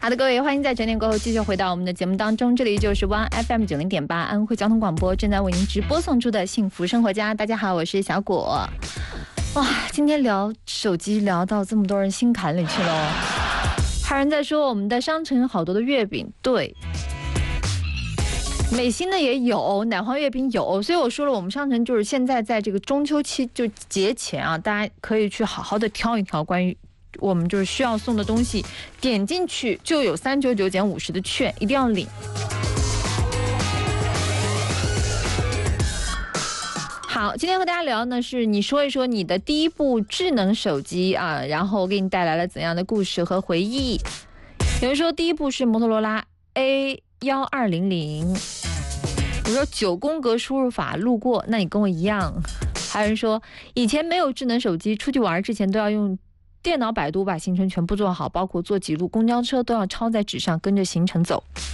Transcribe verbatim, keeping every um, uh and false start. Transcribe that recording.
好的，各位，欢迎在九点过后继续回到我们的节目当中，这里就是 One F M 九零点八安徽交通广播，正在为您直播送出的幸福生活家。大家好，我是小果。哇，今天聊手机聊到这么多人心坎里去了哦。还有人在说我们的商城有好多的月饼，对，美心的也有，奶黄月饼有，所以我说了，我们商城就是现在在这个中秋期就节前啊，大家可以去好好的挑一挑关于我们就是需要送的东西，点进去就有三九九减五十的券，一定要领。好，今天和大家聊呢是你说一说你的第一部智能手机啊，然后给你带来了怎样的故事和回忆。有人说第一部是摩托罗拉 A 一二零零，我说九宫格输入法路过，那你跟我一样。还有人说以前没有智能手机，出去玩之前都要用电脑百度把行程全部做好，包括坐几路公交车都要抄在纸上跟着行程走。